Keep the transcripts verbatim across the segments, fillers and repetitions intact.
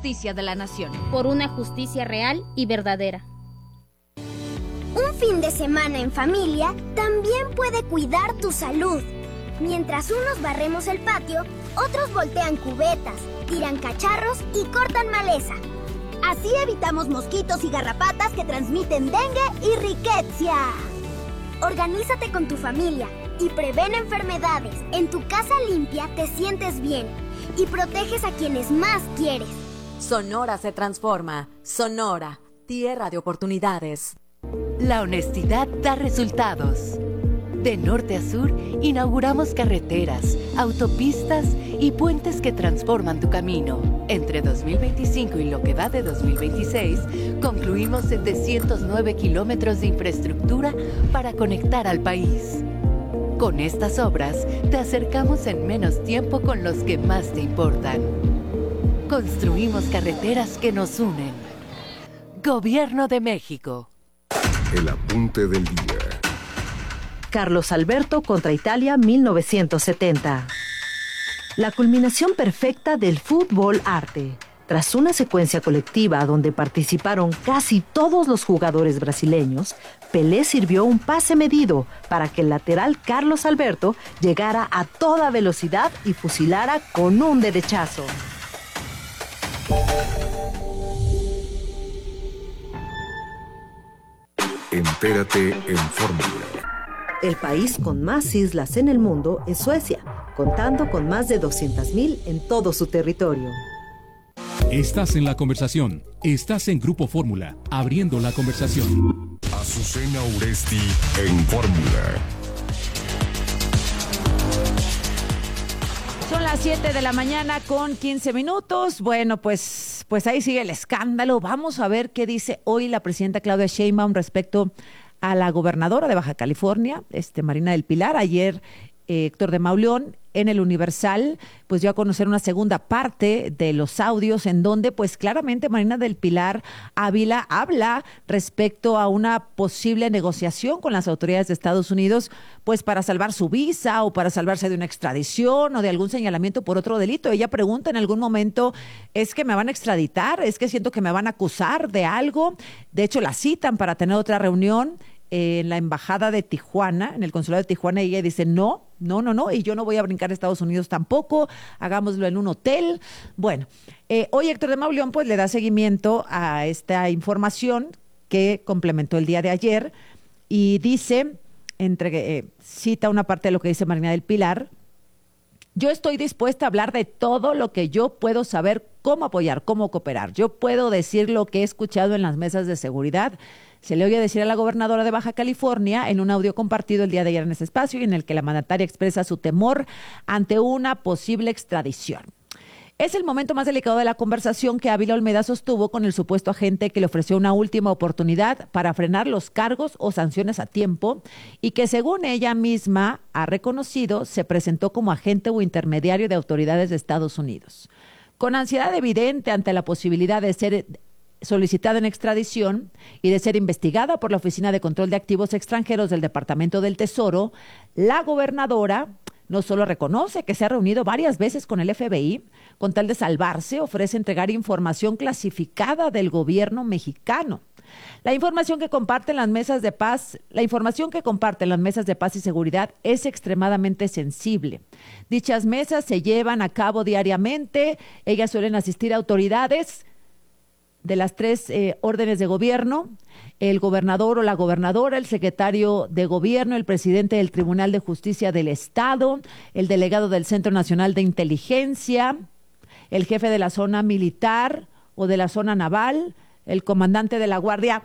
justicia de la nación. Por una justicia real y verdadera. Un fin de semana en familia también puede cuidar tu salud. Mientras unos barremos el patio, otros voltean cubetas, tiran cacharros y cortan maleza. Así evitamos mosquitos y garrapatas que transmiten dengue y riqueza. Organízate con tu familia y prevén enfermedades. En tu casa limpia te sientes bien y proteges a quienes más quieres. Sonora se transforma. Sonora, tierra de oportunidades. La honestidad da resultados. De norte a sur, inauguramos carreteras, autopistas y puentes que transforman tu camino. Entre dos mil veinticinco y lo que va de dos mil veintiséis, concluimos setecientos nueve kilómetros de infraestructura para conectar al país. Con estas obras, te acercamos en menos tiempo con los que más te importan. Construimos carreteras que nos unen. Gobierno de México. El apunte del día. Carlos Alberto contra Italia mil novecientos setenta. La culminación perfecta del fútbol arte. Tras una secuencia colectiva donde participaron casi todos los jugadores brasileños, Pelé sirvió un pase medido para que el lateral Carlos Alberto llegara a toda velocidad y fusilara con un derechazo. Entérate en Fórmula. El país con más islas en el mundo es Suecia, contando con más de doscientas mil en todo su territorio. Estás en la conversación. Estás en Grupo Fórmula, abriendo la conversación. Azucena Uresti en Fórmula. Son las siete de la mañana con quince minutos. Bueno, pues, pues ahí sigue el escándalo. Vamos a ver qué dice hoy la presidenta Claudia Sheinbaum respecto a la gobernadora de Baja California, este, Marina del Pilar. Ayer eh, Héctor de Mauleón en el Universal pues dio a conocer una segunda parte de los audios en donde pues claramente Marina del Pilar Ávila habla respecto a una posible negociación con las autoridades de Estados Unidos pues para salvar su visa o para salvarse de una extradición o de algún señalamiento por otro delito. Ella pregunta en algún momento, ¿es que me van a extraditar? ¿Es que siento que me van a acusar de algo? De hecho la citan para tener otra reunión en la embajada de Tijuana, en el consulado de Tijuana, y ella dice, no, no, no, no, y yo no voy a brincar a Estados Unidos tampoco, hagámoslo en un hotel. Bueno, eh, hoy Héctor de Mauleón pues le da seguimiento a esta información que complementó el día de ayer y dice, entre eh, cita una parte de lo que dice Marina del Pilar, yo estoy dispuesta a hablar de todo lo que yo puedo saber, cómo apoyar, cómo cooperar. Yo puedo decir lo que he escuchado en las mesas de seguridad. Se le oye decir a la gobernadora de Baja California en un audio compartido el día de ayer en ese espacio y en el que la mandataria expresa su temor ante una posible extradición. Es el momento más delicado de la conversación que Ávila Olmeda sostuvo con el supuesto agente que le ofreció una última oportunidad para frenar los cargos o sanciones a tiempo y que, según ella misma ha reconocido, se presentó como agente o intermediario de autoridades de Estados Unidos. Con ansiedad evidente ante la posibilidad de ser solicitada en extradición y de ser investigada por la Oficina de Control de Activos Extranjeros del Departamento del Tesoro, la gobernadora no solo reconoce que se ha reunido varias veces con el F B I, con tal de salvarse, ofrece entregar información clasificada del gobierno mexicano. La información que comparten las mesas de paz, la información que comparten las mesas de paz y seguridad es extremadamente sensible. Dichas mesas se llevan a cabo diariamente, ellas suelen asistir a autoridades de las tres eh, órdenes de gobierno, el gobernador o la gobernadora, el secretario de gobierno, el presidente del Tribunal de Justicia del Estado, el delegado del Centro Nacional de Inteligencia, el jefe de la zona militar o de la zona naval, el comandante de la Guardia,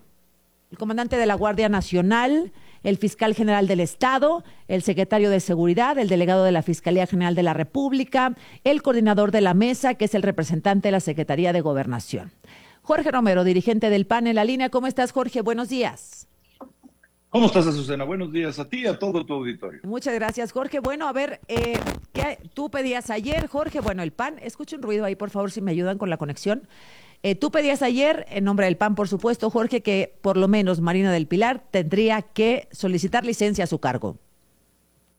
el comandante de la Guardia Nacional, el fiscal general del Estado, el secretario de Seguridad, el delegado de la Fiscalía General de la República, el coordinador de la mesa, que es el representante de la Secretaría de Gobernación. Jorge Romero, dirigente del P A N en la línea. ¿Cómo estás, Jorge? Buenos días. ¿Cómo estás, Azucena? Buenos días a ti y a todo tu auditorio. Muchas gracias, Jorge. Bueno, a ver, eh, ¿qué tú pedías ayer, Jorge? Bueno, el P A N, escucha un ruido ahí, por favor, si me ayudan con la conexión. Eh, tú pedías ayer, en nombre del P A N, por supuesto, Jorge, que por lo menos Marina del Pilar tendría que solicitar licencia a su cargo.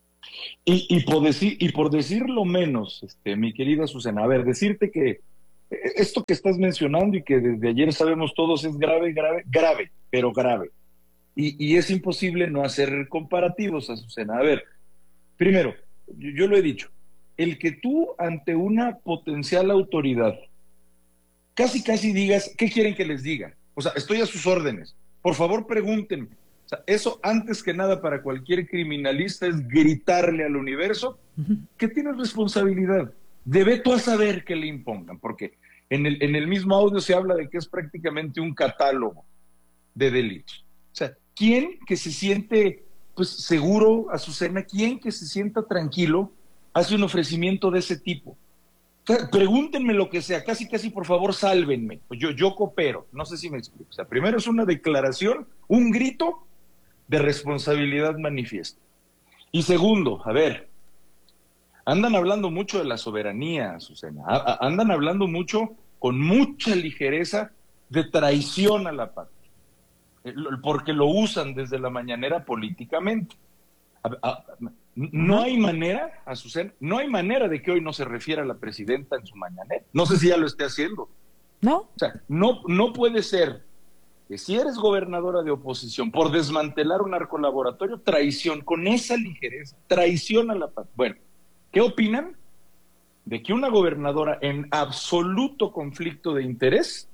Y, y, por, decir, y por decir lo menos, este, mi querida Azucena, a ver, decirte que esto que estás mencionando y que desde ayer sabemos todos es grave, grave, grave, pero grave. Y, y es imposible no hacer comparativos, Azucena. A ver, primero, yo, yo lo he dicho, el que tú ante una potencial autoridad casi casi digas, ¿qué quieren que les diga? O sea, estoy a sus órdenes, por favor pregúntenme. O sea, eso antes que nada para cualquier criminalista es gritarle al universo que tienes responsabilidad. Debe tú a saber que le impongan, porque en el, en el mismo audio se habla de que es prácticamente un catálogo de delitos. O sea, ¿quién que se siente pues seguro, Azucena, quién que se sienta tranquilo hace un ofrecimiento de ese tipo? O sea, pregúntenme lo que sea, casi casi por favor sálvenme, yo, yo coopero, no sé si me explico. O sea, primero es una declaración, un grito de responsabilidad manifiesta. Y segundo, a ver, andan hablando mucho de la soberanía, Azucena, a, a, andan hablando mucho, con mucha ligereza, de traición a la patria, porque lo usan desde la mañanera políticamente. A, a, no hay manera, Azucena, no hay manera de que hoy no se refiera a la presidenta en su mañanera. No sé si ya lo esté haciendo. ¿No? O sea, no, no puede ser que si eres gobernadora de oposición por desmantelar un narcolaboratorio, traición, con esa ligereza, traición a la patria. Bueno, ¿qué opinan de que una gobernadora en absoluto conflicto de interés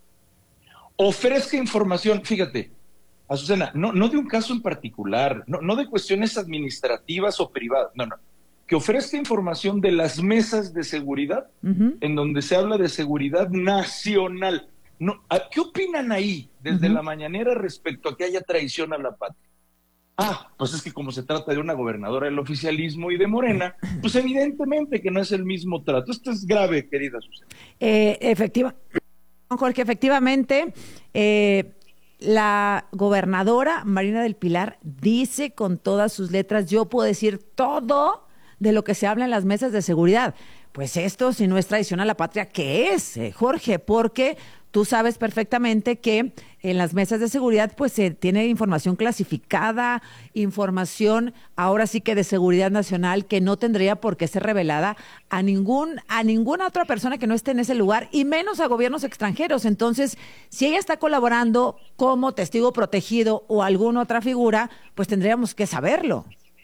ofrezca información? Fíjate, Azucena, no, no de un caso en particular, no, no de cuestiones administrativas o privadas, no, no, que ofrezca información de las mesas de seguridad, uh-huh. en donde se habla de seguridad nacional. No, ¿qué opinan ahí desde uh-huh. la mañanera respecto a que haya traición a la patria? Ah, pues es que como se trata de una gobernadora del oficialismo y de Morena, pues evidentemente que no es el mismo trato. Esto es grave, querida Susana. Eh, efectiva, Jorge, efectivamente, eh, la gobernadora Marina del Pilar dice con todas sus letras, yo puedo decir todo de lo que se habla en las mesas de seguridad. Pues esto, si no es traición a la patria, ¿qué es, eh, Jorge? Porque tú sabes perfectamente que en las mesas de seguridad pues se tiene información clasificada, información ahora sí que de seguridad nacional que no tendría por qué ser revelada a ningún a ninguna otra persona que no esté en ese lugar y menos a gobiernos extranjeros. Entonces, si ella está colaborando como testigo protegido o alguna otra figura, pues tendríamos que saberlo.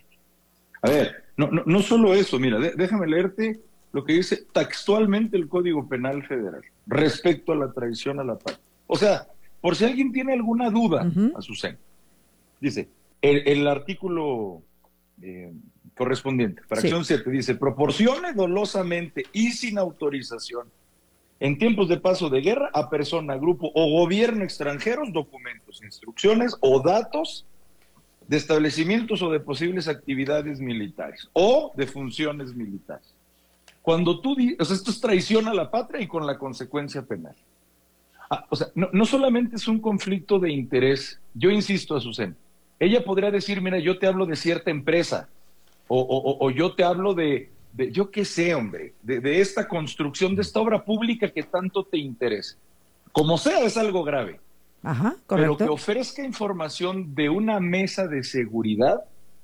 A ver, no, no, no solo eso, mira, de, déjame leerte lo que dice textualmente el Código Penal Federal respecto a la traición a la patria. O sea, por si alguien tiene alguna duda, uh-huh. Azucena, dice, el, el artículo eh, correspondiente, fracción sí. siete, dice, proporcione dolosamente y sin autorización en tiempos de paso de guerra a persona, grupo o gobierno extranjeros documentos, instrucciones o datos de establecimientos o de posibles actividades militares o de funciones militares. Cuando tú dices, o sea, esto es traición a la patria y con la consecuencia penal. Ah, o sea, no, no solamente es un conflicto de interés, yo insisto, Azucena, ella podría decir, mira, yo te hablo de cierta empresa, o, o, o yo te hablo de, de yo qué sé, hombre, de, de esta construcción, de esta obra pública que tanto te interesa. Como sea, es algo grave. Ajá, correcto. Pero que ofrezca información de una mesa de seguridad,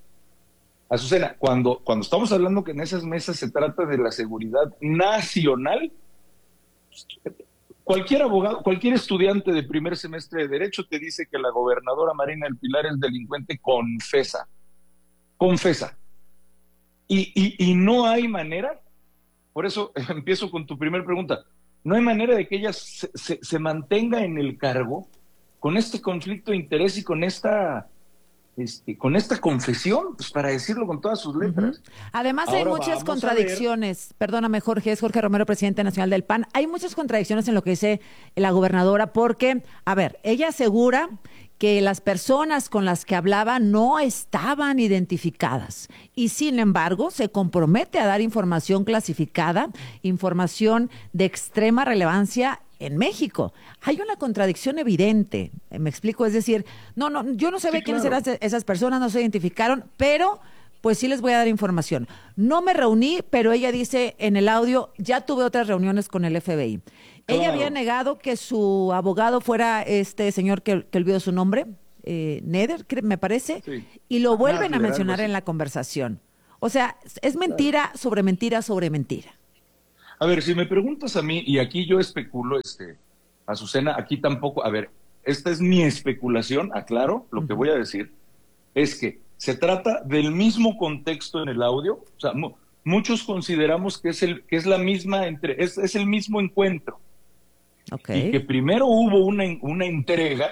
Azucena, cuando, cuando estamos hablando que en esas mesas se trata de la seguridad nacional, cualquier abogado, cualquier estudiante de primer semestre de Derecho te dice que la gobernadora Marina del Pilar es delincuente, confesa, confesa. Y, y, y no hay manera, por eso empiezo con tu primera pregunta, no hay manera de que ella se, se, se mantenga en el cargo con este conflicto de interés y con esta... Este, con esta confesión, pues para decirlo con todas sus letras. Uh-huh. Además hay Ahora muchas contradicciones, perdóname Jorge, es Jorge Romero, presidente nacional del P A N, hay muchas contradicciones en lo que dice la gobernadora porque, a ver, ella asegura que las personas con las que hablaba no estaban identificadas y sin embargo se compromete a dar información clasificada, información de extrema relevancia en México. Hay una contradicción evidente, me explico, es decir, no, no, yo no sabía sí, quiénes claro. eran esas personas, no se identificaron, pero pues sí les voy a dar información. No me reuní, pero ella dice en el audio, ya tuve otras reuniones con el F B I. Claro. Ella había negado que su abogado fuera este señor que, que olvidó su nombre, eh, Neder, me parece, sí. y lo vuelven ah, a mencionar en la conversación. O sea, es mentira claro. sobre mentira sobre mentira. A ver, si me preguntas a mí, y aquí yo especulo, este, Azucena, aquí tampoco, a ver, esta es mi especulación, aclaro, lo que voy a decir, es que se trata del mismo contexto en el audio, o sea, mu- muchos consideramos que es el, que es la misma, entre, es, es el mismo encuentro, Okay. y que primero hubo una, una entrega,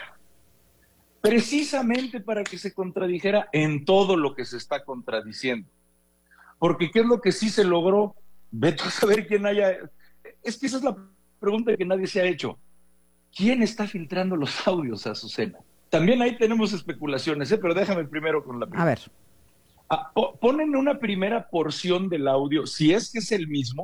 precisamente para que se contradijera en todo lo que se está contradiciendo. Porque ¿qué es lo que sí se logró? Vete a saber quién haya... Es que esa es la pregunta que nadie se ha hecho. ¿Quién está filtrando los audios, Azucena? También ahí tenemos especulaciones, ¿eh? Pero déjame primero con la primera. A ver. Ah, po- ponen una primera porción del audio, si es que es el mismo,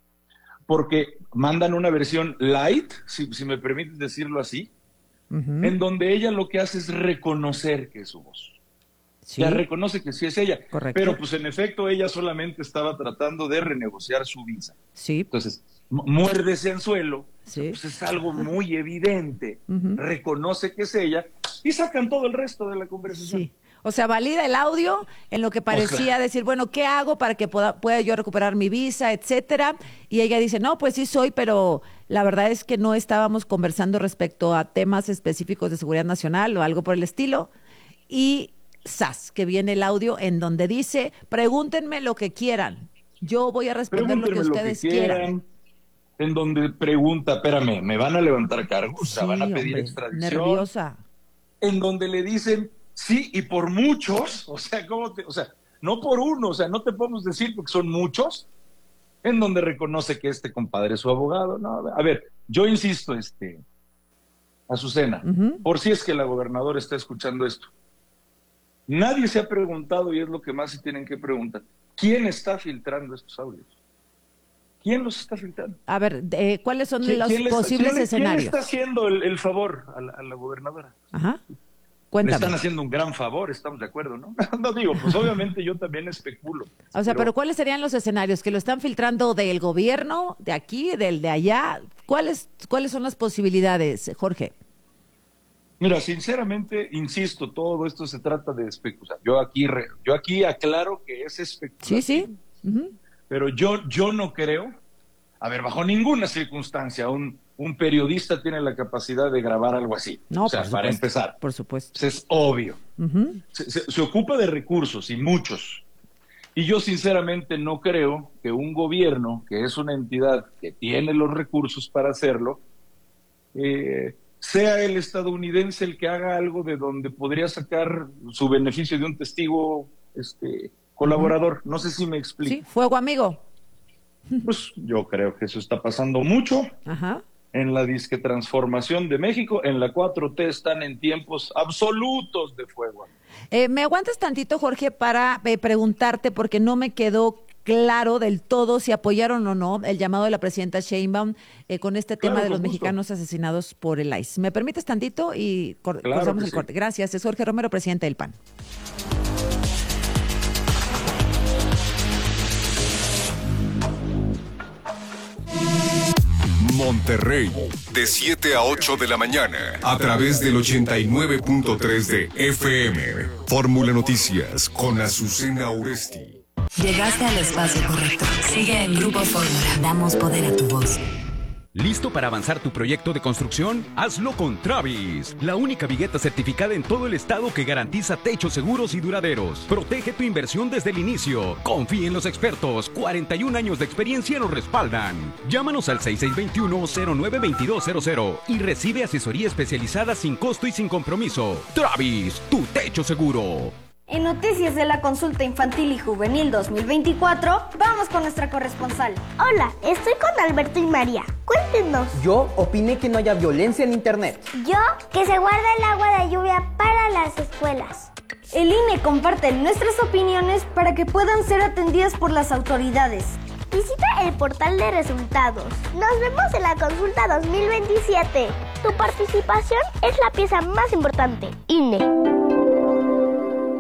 porque mandan una versión light, si, si me permites decirlo así, Uh-huh. en donde ella lo que hace es reconocer que es su voz. Sí. Ya reconoce que sí es ella. Correcto. Pero pues en efecto ella solamente estaba tratando de renegociar su visa. Sí. Entonces, mu- muerde ese anzuelo, Sí. pues es algo muy evidente. Ujú. Reconoce que es ella y sacan todo el resto de la conversación. Sí. O sea, valida el audio en lo que parecía decir, bueno, ¿qué hago para que pueda, pueda yo recuperar mi visa, etcétera? Y ella dice, no, pues sí soy, pero la verdad es que no estábamos conversando respecto a temas específicos de seguridad nacional o algo por el estilo. Y ¡zas! Que viene el audio en donde dice, pregúntenme lo que quieran. Yo voy a responder lo que Pregúntenme ustedes quieran. En donde pregunta, espérame, ¿me van a levantar cargos? O sea, Sí, ¿van a pedir hombre, extradición? nerviosa. En donde le dicen, sí, y por muchos, o sea, ¿cómo te, o sea, no por uno, o sea, no te podemos decir porque son muchos, en donde reconoce que este compadre es su abogado. No, a ver, yo insisto, este, Azucena, Ujú. por si es que la gobernadora está escuchando esto. Nadie se ha preguntado, y es lo que más se tienen que preguntar, ¿quién está filtrando estos audios? ¿Quién los está filtrando? A ver, eh, ¿cuáles son ¿Quién- los quién le está- posibles quién le- escenarios? ¿Quién le está haciendo el, el favor a la, a la gobernadora? Ajá. Le Cuéntame. están haciendo un gran favor, estamos de acuerdo, ¿no? No digo, pues obviamente yo también especulo. O sea, pero ¿cuáles serían los escenarios? ¿Que lo están filtrando del gobierno, de aquí, del de allá? ¿Cuáles, cuáles son las posibilidades, Jorge? Mira, sinceramente, insisto, todo esto se trata de especulación. Yo aquí, re- yo aquí aclaro que es especulación. Sí, sí. Ujú. Pero yo, yo no creo, a ver, bajo ninguna circunstancia un, un periodista tiene la capacidad de grabar algo así. No, o sea, por para supuesto, empezar. Por supuesto. Pues es obvio. Ujú. Se, se- se ocupa de recursos y muchos. Y yo sinceramente no creo que un gobierno, que es una entidad que tiene los recursos para hacerlo, eh, sea el estadounidense el que haga algo de donde podría sacar su beneficio de un testigo este, colaborador. No sé si me explico. Sí, fuego amigo. Pues yo creo que eso está pasando mucho Ajá. en la disque transformación de México. En la cuatro T están en tiempos absolutos de fuego. Eh, ¿Me aguantas tantito, Jorge, para eh, preguntarte, porque no me quedó claro del todo si apoyaron o no el llamado de la presidenta Sheinbaum eh, con este Claro, tema de los con gusto. mexicanos asesinados por el I C E? ¿Me permites tantito? Y cor- Claro cortamos que el sí. corte. Gracias. Es Jorge Romero, presidente del P A N. Monterrey, de siete a ocho de la mañana, a través del ochenta y nueve punto tres de F M. Fórmula Noticias con Azucena Oresti. Llegaste al espacio correcto. Sigue en Grupo Fórmula. Damos poder a tu voz. ¿Listo para avanzar tu proyecto de construcción? Hazlo con Travis, la única vigueta certificada en todo el estado que garantiza techos seguros y duraderos. Protege tu inversión desde el inicio. Confía en los expertos. cuarenta y un años de experiencia nos respaldan. Llámanos al seis seis dos uno, cero nueve dos dos cero cero y recibe asesoría especializada sin costo y sin compromiso. Travis, tu techo seguro. En Noticias de la Consulta Infantil y Juvenil dos mil veinticuatro, vamos con nuestra corresponsal. Hola, estoy con Alberto y María. Cuéntenos. Yo opiné que no haya violencia en Internet. Yo, que se guarda el agua de lluvia para las escuelas. El I N E comparte nuestras opiniones para que puedan ser atendidas por las autoridades. Visita el portal de resultados. Nos vemos en la consulta dos mil veintisiete. Tu participación es la pieza más importante. I N E.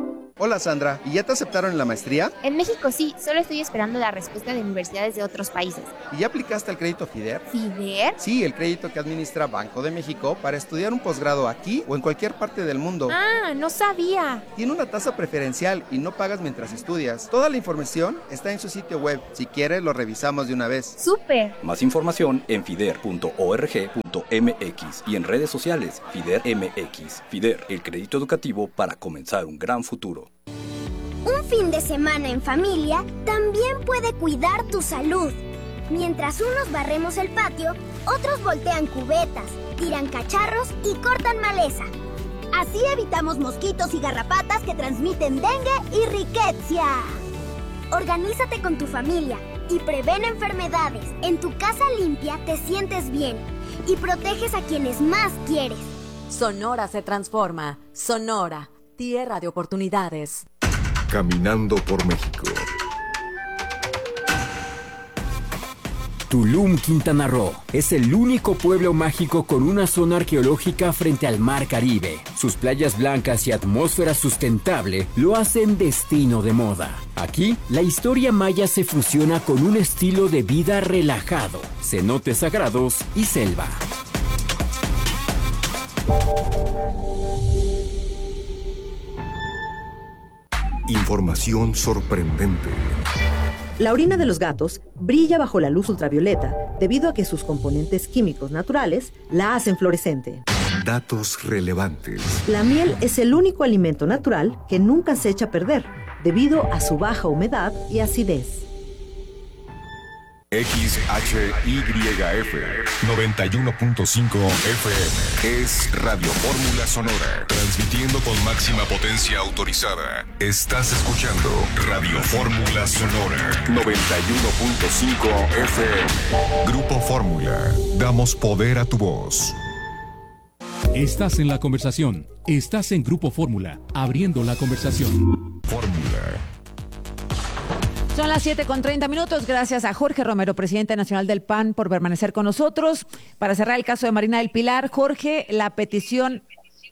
Hola Sandra, ¿y ya te aceptaron en la maestría? En México sí, solo estoy esperando la respuesta de universidades de otros países. ¿Y ya aplicaste al crédito FIDER? ¿FIDER? Sí, el crédito que administra Banco de México para estudiar un posgrado aquí o en cualquier parte del mundo. Ah, no sabía. Tiene una tasa preferencial y no pagas mientras estudias. Toda la información está en su sitio web. Si quieres, lo revisamos de una vez. ¡Súper! Más información en fider punto org punto m x y en redes sociales FIDER M X. FIDER, el crédito educativo para comenzar un gran futuro. Un fin de semana en familia también puede cuidar tu salud. Mientras unos barremos el patio, otros voltean cubetas, tiran cacharros y cortan maleza. Así evitamos mosquitos y garrapatas que transmiten dengue y riqueza. Organízate con tu familia y prevén enfermedades. En tu casa limpia te sientes bien y proteges a quienes más quieres. Sonora se transforma. Sonora, tierra de oportunidades. Caminando por México. Tulum, Quintana Roo, es el único pueblo mágico con una zona arqueológica frente al Mar Caribe. Sus playas blancas y atmósfera sustentable lo hacen destino de moda. Aquí, la historia maya se fusiona con un estilo de vida relajado, cenotes sagrados y selva. Información sorprendente. La orina de los gatos brilla bajo la luz ultravioleta debido a que sus componentes químicos naturales la hacen fluorescente. Datos relevantes. La miel es el único alimento natural que nunca se echa a perder debido a su baja humedad y acidez. X H Y F noventa y uno punto cinco F M es Radio Fórmula Sonora, transmitiendo con máxima potencia autorizada. Estás escuchando Radio Fórmula Sonora noventa y uno punto cinco F M. Grupo Fórmula, damos poder a tu voz. Estás en la conversación. Estás en Grupo Fórmula, abriendo la conversación. Fórmula. Son las siete con treinta minutos. Gracias a Jorge Romero, presidente nacional del P A N, por permanecer con nosotros. Para cerrar el caso de Marina del Pilar, Jorge, la petición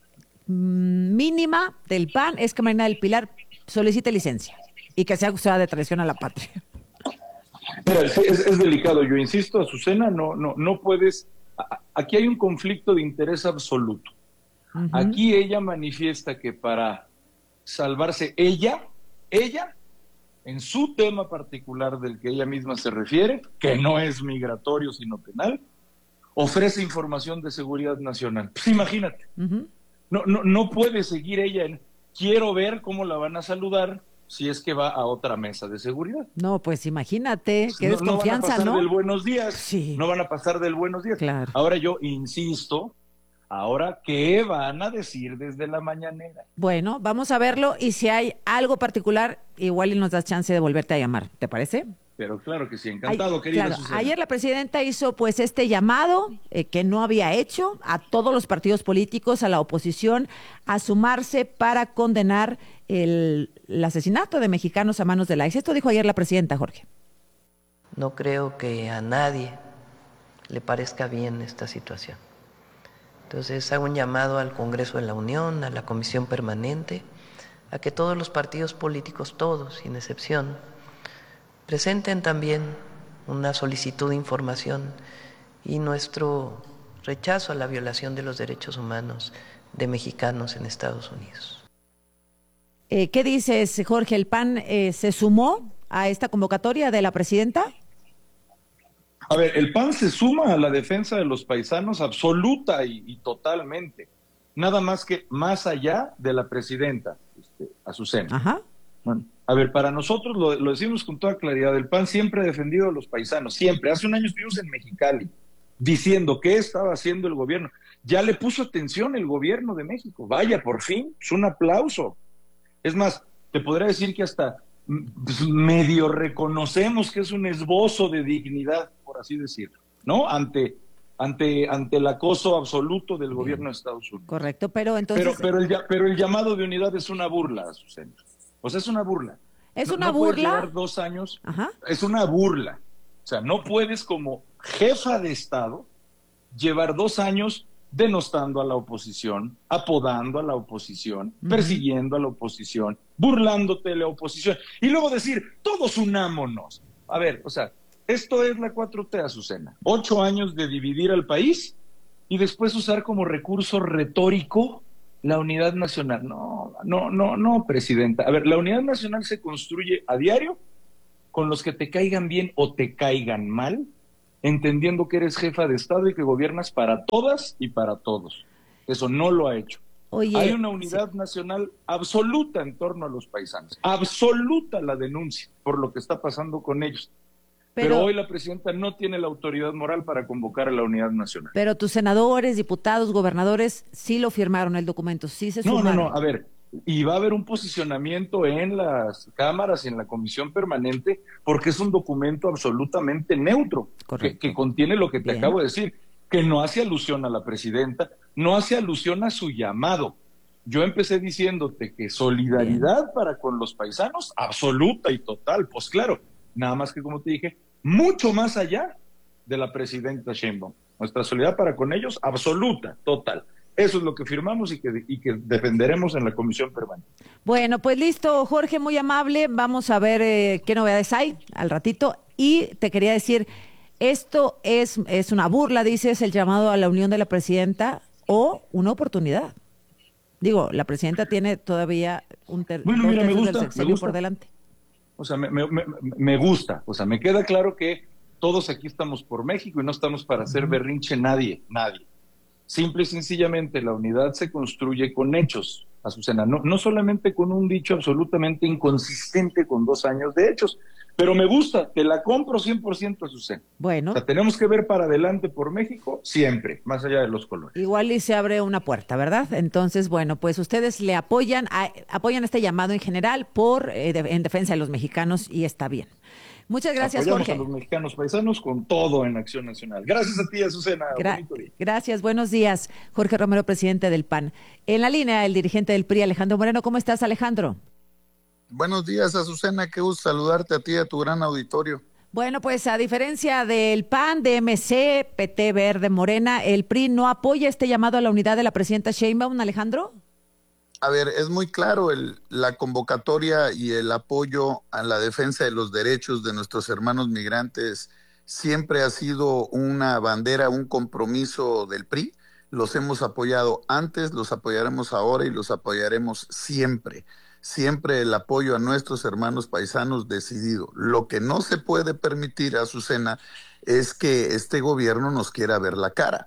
mínima del P A N es que Marina del Pilar solicite licencia y que sea acusada de traición a la patria. Mira, es, es delicado. Yo insisto, Azucena, no, no, no puedes. Aquí hay un conflicto de interés absoluto. Uh-huh. Aquí ella manifiesta que para salvarse ella, ella, en su tema particular del que ella misma se refiere, que no es migratorio sino penal, ofrece información de seguridad nacional. Pues imagínate, uh-huh. no, no, no puede seguir ella en quiero ver cómo la van a saludar si es que va a otra mesa de seguridad. No, pues imagínate, qué no, desconfianza, ¿no? No van a pasar ¿no? del buenos días, sí. no van a pasar del buenos días. Claro. Ahora yo insisto, ahora, ¿qué van a decir desde la mañanera? Bueno, vamos a verlo y si hay algo particular, igual y nos das chance de volverte a llamar, ¿te parece? Pero claro que sí, encantado, Ay, querida claro. Susana. Ayer la presidenta hizo pues este llamado eh, que no había hecho a todos los partidos políticos, a la oposición, a sumarse para condenar el, el asesinato de mexicanos a manos de la I C E. Esto dijo ayer la presidenta, Jorge. No creo que a nadie le parezca bien esta situación. Entonces hago un llamado al Congreso de la Unión, a la Comisión Permanente, a que todos los partidos políticos, todos, sin excepción, presenten también una solicitud de información y nuestro rechazo a la violación de los derechos humanos de mexicanos en Estados Unidos. Eh, ¿Qué dices, Jorge? ¿El P A N eh, se sumó a esta convocatoria de la presidenta? A ver, el P A N se suma a la defensa de los paisanos absoluta y, y totalmente. Nada más que más allá de la presidenta, este, Azucena. Ajá. Bueno, a ver, para nosotros, lo, lo decimos con toda claridad, el P A N siempre ha defendido a los paisanos, siempre. Hace un año estuvimos en Mexicali diciendo qué estaba haciendo el gobierno. Ya le puso atención el gobierno de México. Vaya, por fin, es un aplauso. Es más, te podría decir que hasta pues, medio reconocemos que es un esbozo de dignidad, por así decirlo, ¿no? Ante, ante, ante el acoso absoluto del gobierno de Estados Unidos. Correcto, pero entonces... Pero, pero, el, pero el llamado de unidad es una burla, Azucena. O sea, es una burla. ¿Es no, una no burla? Puedes llevar dos años. Ajá. Es una burla. O sea, no puedes como jefa de Estado llevar dos años denostando a la oposición, apodando a la oposición, Ujú. persiguiendo a la oposición, burlándote de la oposición, y luego decir, todos unámonos. A ver, o sea, esto es la cuatro T, Azucena. Ocho años de dividir al país y después usar como recurso retórico la unidad nacional. No, no, no, no, presidenta. A ver, la unidad nacional se construye a diario con los que te caigan bien o te caigan mal, entendiendo que eres jefa de Estado y que gobiernas para todas y para todos. Eso no lo ha hecho. Oye, hay una unidad sí. nacional absoluta en torno a los paisanos, absoluta la denuncia por lo que está pasando con ellos. Pero, Pero hoy la presidenta no tiene la autoridad moral para convocar a la unidad nacional. Pero tus senadores, diputados, gobernadores sí lo firmaron el documento, sí se sumaron. No, no, no, a ver, y va a haber un posicionamiento en las cámaras y en la comisión permanente porque es un documento absolutamente neutro, que, que contiene lo que te Bien. acabo de decir, que no hace alusión a la presidenta, no hace alusión a su llamado. Yo empecé diciéndote que solidaridad Bien. para con los paisanos, absoluta y total, pues claro, nada más que como te dije, mucho más allá de la presidenta Sheinbaum. Nuestra solidaridad para con ellos, absoluta, total. Eso es lo que firmamos y que, y que defenderemos en la comisión permanente. Bueno, pues listo, Jorge, muy amable. Vamos a ver eh, qué novedades hay al ratito. Y te quería decir, esto es, es una burla, dices, el llamado a la unión de la presidenta o una oportunidad. Digo, la presidenta tiene todavía un ter bueno, mira, me gusta, del sexenio me gusta. por delante. O sea, me, me, me, me gusta. O sea, me queda claro que todos aquí estamos por México y no estamos para hacer berrinche nadie, nadie. Simple y sencillamente la unidad se construye con hechos, Azucena, no, no solamente con un dicho absolutamente inconsistente con dos años de hechos, pero me gusta, te la compro cien por ciento, Azucena. Bueno. O sea, tenemos que ver para adelante por México siempre, más allá de los colores. Igual y se abre una puerta, ¿verdad? Entonces, bueno, pues ustedes le apoyan, a, apoyan este llamado en general por eh, de, en defensa de los mexicanos y está bien. Muchas gracias, Apoyamos Jorge. a los mexicanos paisanos con todo en Acción Nacional. Gracias a ti, Azucena. Gra gracias, buenos días. Jorge Romero, presidente del P A N. En la línea, el dirigente del P R I, Alejandro Moreno. ¿Cómo estás, Alejandro? Buenos días, Azucena. Qué gusto saludarte a ti y a tu gran auditorio. Bueno, pues a diferencia del P A N, de M C, P T Verde, Morena, ¿el P R I no apoya este llamado a la unidad de la presidenta Sheinbaum, Alejandro? A ver, es muy claro el, la convocatoria y el apoyo a la defensa de los derechos de nuestros hermanos migrantes siempre ha sido una bandera, un compromiso del P R I. Los hemos apoyado antes, los apoyaremos ahora y los apoyaremos siempre. Siempre el apoyo a nuestros hermanos paisanos decidido. Lo que no se puede permitir, Azucena, es que este gobierno nos quiera ver la cara,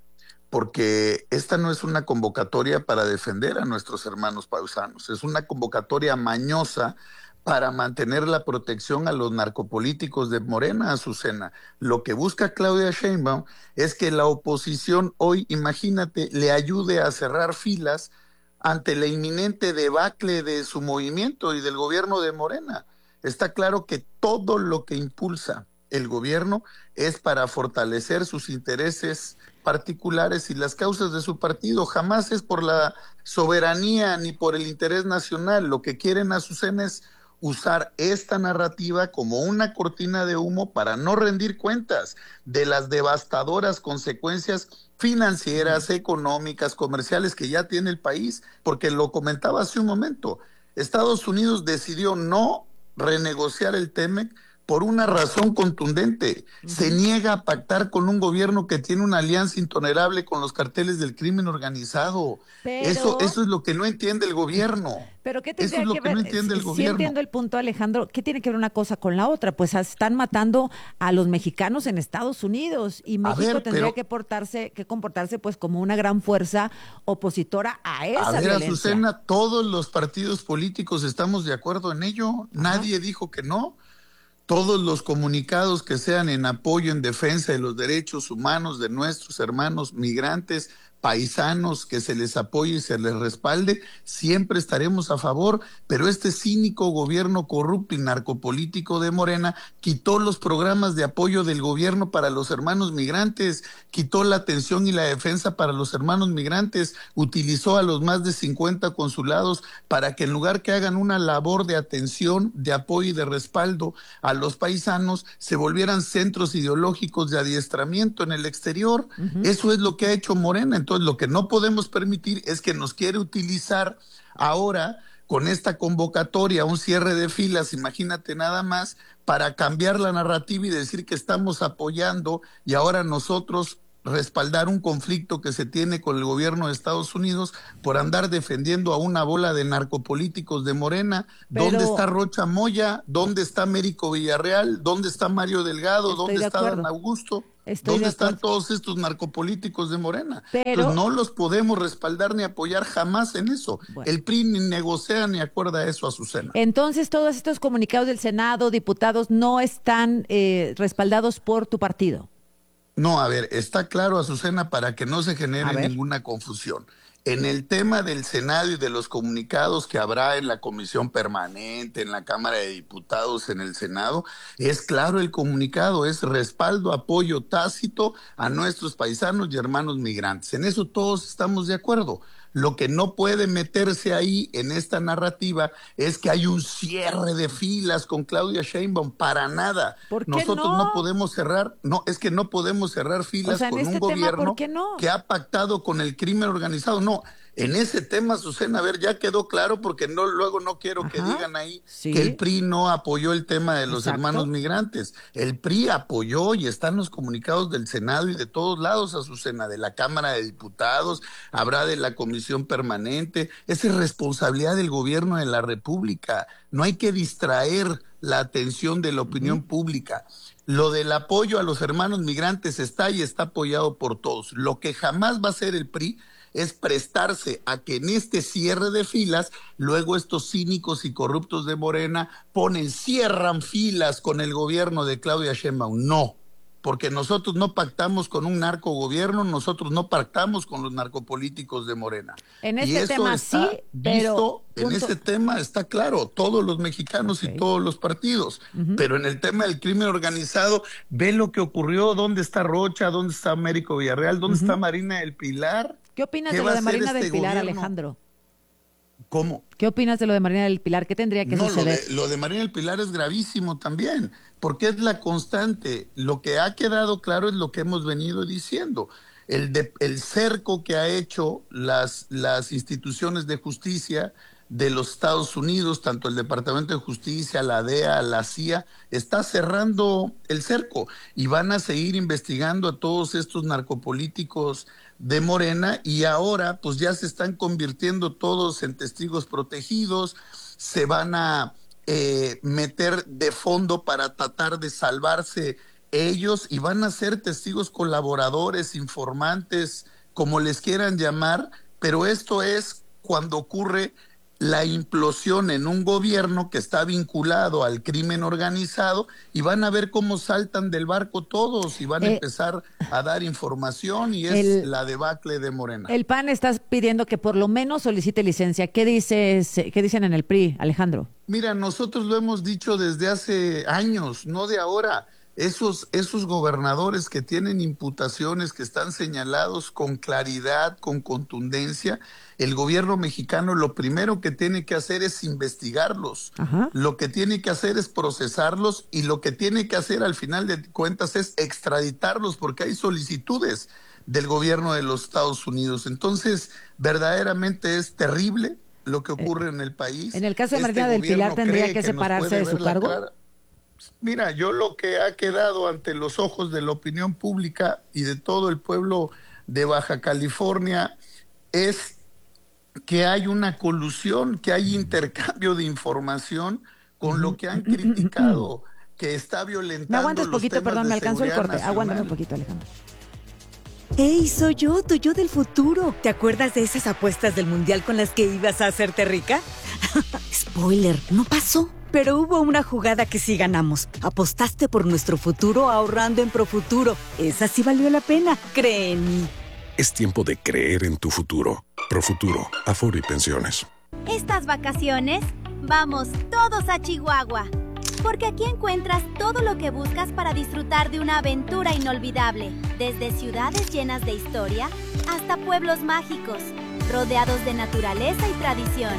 porque esta no es una convocatoria para defender a nuestros hermanos paisanos, es una convocatoria mañosa para mantener la protección a los narcopolíticos de Morena, Azucena. Lo que busca Claudia Sheinbaum es que la oposición hoy, imagínate, le ayude a cerrar filas ante la inminente debacle de su movimiento y del gobierno de Morena. Está claro que todo lo que impulsa el gobierno es para fortalecer sus intereses particulares y las causas de su partido. Jamás es por la soberanía ni por el interés nacional. Lo que quieren, Azucena, es usar esta narrativa como una cortina de humo para no rendir cuentas de las devastadoras consecuencias financieras, económicas, comerciales que ya tiene el país, porque lo comentaba hace un momento, Estados Unidos decidió no renegociar el T-MEC por una razón contundente. Se niega a pactar con un gobierno que tiene una alianza intolerable con los carteles del crimen organizado. Pero, eso, eso es lo que no entiende el gobierno. Pero ¿qué tendría eso es lo que, que ver? no entiende el sí, gobierno. Sí entiendo el punto, Alejandro. ¿Qué tiene que ver una cosa con la otra? Pues están matando a los mexicanos en Estados Unidos y México ver, tendría pero, que portarse, que comportarse pues como una gran fuerza opositora a esa a ver, violencia. Azucena, todos los partidos políticos estamos de acuerdo en ello. Ajá. Nadie dijo que no. Todos los comunicados que sean en apoyo, en defensa de los derechos humanos de nuestros hermanos migrantes, paisanos, que se les apoye y se les respalde, siempre estaremos a favor, pero este cínico gobierno corrupto y narcopolítico de Morena quitó los programas de apoyo del gobierno para los hermanos migrantes, quitó la atención y la defensa para los hermanos migrantes, utilizó a los más de cincuenta consulados para que en lugar que hagan una labor de atención, de apoyo y de respaldo a los paisanos, se volvieran centros ideológicos de adiestramiento en el exterior. Uh-huh. Eso es lo que ha hecho Morena. Entonces, Entonces, lo que no podemos permitir es que nos quiere utilizar ahora con esta convocatoria, un cierre de filas, imagínate nada más, para cambiar la narrativa y decir que estamos apoyando y ahora nosotros respaldar un conflicto que se tiene con el gobierno de Estados Unidos por andar defendiendo a una bola de narcopolíticos de Morena. Pero, ¿dónde está Rocha Moya? ¿Dónde está Américo Villarreal? ¿Dónde está Mario Delgado? ¿Dónde está Dan Augusto? Estoy ¿Dónde están todos estos narcopolíticos de Morena? Pero pues no los podemos respaldar ni apoyar jamás en eso. Bueno. El P R I ni negocia ni acuerda eso, Azucena. Entonces, todos estos comunicados del Senado, diputados, no están eh, respaldados por tu partido. No, a ver, está claro, Azucena, para que no se genere ninguna confusión. En el tema del Senado y de los comunicados que habrá en la Comisión Permanente, en la Cámara de Diputados, en el Senado, es claro el comunicado, es respaldo, apoyo tácito a nuestros paisanos y hermanos migrantes. En eso todos estamos de acuerdo. Lo que no puede meterse ahí en esta narrativa es que hay un cierre de filas con Claudia Sheinbaum, para nada. ¿Por qué Nosotros no? no podemos cerrar, no, es que no podemos cerrar filas o sea, con en un este gobierno tema, ¿por qué no? que ha pactado con el crimen organizado. No, en ese tema, Azucena, a ver, ya quedó claro, porque no luego no quiero Ajá, que digan ahí sí. que el P R I no apoyó el tema de los Exacto. hermanos migrantes. El P R I apoyó y están los comunicados del Senado y de todos lados, Azucena, de la Cámara de Diputados, habrá de la Comisión Permanente. Esa es responsabilidad del gobierno de la República. No hay que distraer la atención de la opinión uh-huh. pública. Lo del apoyo a los hermanos migrantes está y está apoyado por todos. Lo que jamás va a hacer el P R I es prestarse a que en este cierre de filas, luego estos cínicos y corruptos de Morena ponen, cierran filas con el gobierno de Claudia Sheinbaum. No, porque nosotros no pactamos con un narcogobierno, nosotros no pactamos con los narcopolíticos de Morena. En este y eso tema está sí, visto, pero... En este tema está claro, todos los mexicanos okay. y todos los partidos. Uh-huh. Pero en el tema del crimen organizado, ve lo que ocurrió, dónde está Rocha, dónde está Américo Villarreal, dónde uh-huh. está Marina del Pilar. ¿Qué opinas de lo de Marina este del Pilar, gobierno? Alejandro? ¿Cómo? ¿Qué opinas de lo de Marina del Pilar? ¿Qué tendría que no, suceder? Lo de, lo de Marina del Pilar es gravísimo también, porque es la constante. Lo que ha quedado claro es lo que hemos venido diciendo. El, de, el cerco que ha hecho las, las instituciones de justicia de los Estados Unidos, tanto el Departamento de Justicia, la D E A, la C I A, está cerrando el cerco y van a seguir investigando a todos estos narcopolíticos de Morena y ahora pues ya se están convirtiendo todos en testigos protegidos, se van a eh, meter de fondo para tratar de salvarse ellos y van a ser testigos colaboradores, informantes, como les quieran llamar, pero esto es cuando ocurre la implosión en un gobierno que está vinculado al crimen organizado y van a ver cómo saltan del barco todos y van eh, a empezar a dar información y es el, la debacle de Morena. El P A N está pidiendo que por lo menos solicite licencia. ¿Qué dices, qué dicen en el P R I, Alejandro? Mira, nosotros lo hemos dicho desde hace años, no de ahora. Esos, esos gobernadores que tienen imputaciones, que están señalados con claridad, con contundencia, el gobierno mexicano lo primero que tiene que hacer es investigarlos. Ajá. Lo que tiene que hacer es procesarlos y lo que tiene que hacer al final de cuentas es extraditarlos porque hay solicitudes del gobierno de los Estados Unidos. Entonces, verdaderamente es terrible lo que ocurre eh, en el país. En el caso de Marina del Pilar, ¿tendría que, que separarse de su cargo? Cara. Mira, yo lo que ha quedado ante los ojos de la opinión pública y de todo el pueblo de Baja California es que hay una colusión, que hay intercambio de información con lo que han criticado, que está violentando. Me aguantas los poquito, temas perdón, de me alcanzó el corte. nacional. Aguántame un poquito, Alejandro. ¡Hey, soy yo, tu yo del futuro! ¿Te acuerdas de esas apuestas del mundial con las que ibas a hacerte rica? Spoiler, no pasó. Pero hubo una jugada que sí ganamos. Apostaste por nuestro futuro ahorrando en Profuturo. Esa sí valió la pena, cree en mí. Es tiempo de creer en tu futuro. Profuturo, Afore y Pensiones. Estas vacaciones, vamos todos a Chihuahua. Porque aquí encuentras todo lo que buscas para disfrutar de una aventura inolvidable. Desde ciudades llenas de historia hasta pueblos mágicos, rodeados de naturaleza y tradición.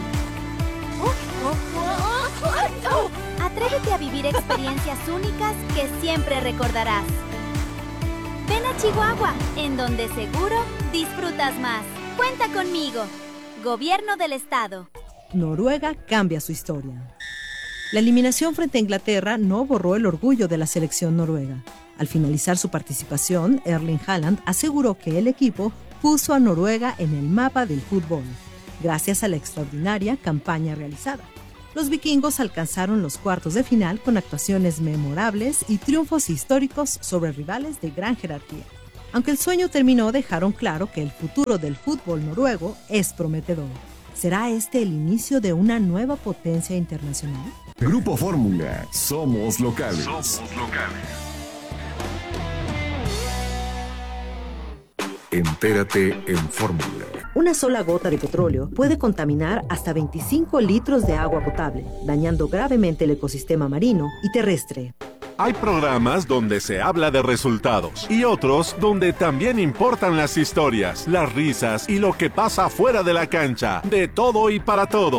Atrévete a vivir experiencias únicas que siempre recordarás. Ven a Chihuahua, en donde seguro disfrutas más. Cuenta conmigo. Gobierno del Estado. Noruega cambia su historia. La eliminación frente a Inglaterra no borró el orgullo de la selección noruega. Al finalizar su participación, Erling Haaland aseguró que el equipo puso a Noruega en el mapa del fútbol, gracias a la extraordinaria campaña realizada. Los vikingos alcanzaron los cuartos de final con actuaciones memorables y triunfos históricos sobre rivales de gran jerarquía. Aunque el sueño terminó, dejaron claro que el futuro del fútbol noruego es prometedor. ¿Será este el inicio de una nueva potencia internacional? Grupo Fórmula, somos locales. Somos locales. Entérate en Fórmula. Una sola gota de petróleo puede contaminar hasta veinticinco litros de agua potable, dañando gravemente el ecosistema marino y terrestre. Hay programas donde se habla de resultados y otros donde también importan las historias, las risas y lo que pasa fuera de la cancha. De todo y para todo.